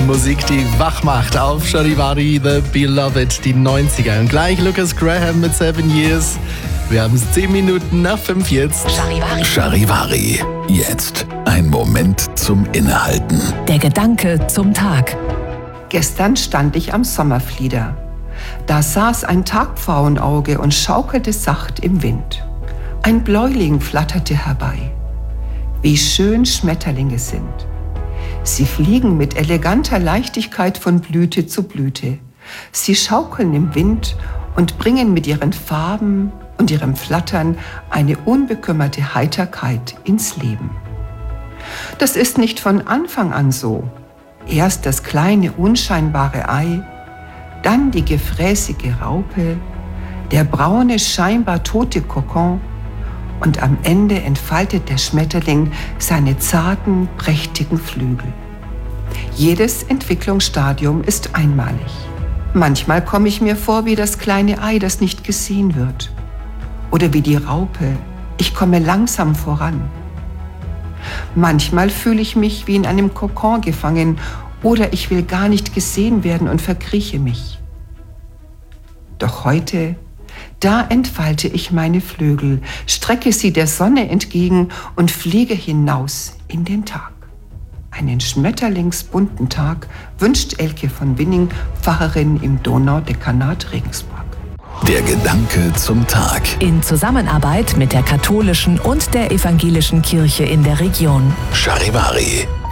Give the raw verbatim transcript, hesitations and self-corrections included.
Musik, die wach macht auf Charivari, The Beloved, die neunziger. Und gleich Lucas Graham mit Seven Years. Wir haben es zehn Minuten nach fünf jetzt. Charivari. Charivari. Jetzt ein Moment zum Innehalten. Der Gedanke zum Tag. Gestern stand ich am Sommerflieder. Da saß ein Tagpfauenauge und schaukelte sacht im Wind. Ein Bläuling flatterte herbei. Wie schön Schmetterlinge sind. Sie fliegen mit eleganter Leichtigkeit von Blüte zu Blüte. Sie schaukeln im Wind und bringen mit ihren Farben und ihrem Flattern eine unbekümmerte Heiterkeit ins Leben. Das ist nicht von Anfang an so. Erst das kleine, unscheinbare Ei, dann die gefräßige Raupe, der braune, scheinbar tote Kokon und am Ende entfaltet der Schmetterling seine zarten, prächtigen Flügel. Jedes Entwicklungsstadium ist einmalig. Manchmal komme ich mir vor wie das kleine Ei, das nicht gesehen wird. Oder wie die Raupe, ich komme langsam voran. Manchmal fühle ich mich wie in einem Kokon gefangen oder ich will gar nicht gesehen werden und verkrieche mich. Doch heute, da entfalte ich meine Flügel, strecke sie der Sonne entgegen und fliege hinaus in den Tag. Einen schmetterlingsbunten Tag wünscht Elke von Winning, Pfarrerin im Donaudekanat Regensburg. Der Gedanke zum Tag. In Zusammenarbeit mit der katholischen und der evangelischen Kirche in der Region. Charivari.